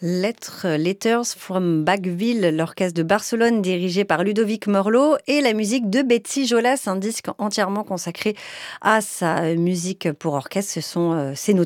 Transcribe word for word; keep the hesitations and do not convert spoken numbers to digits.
Lettres, Letters from Backville, l'orchestre de Barcelone dirigé par Ludovic Merlot et la musique de Betsy Jolas, un disque entièrement consacré à sa musique pour orchestre. Ce sont euh, ses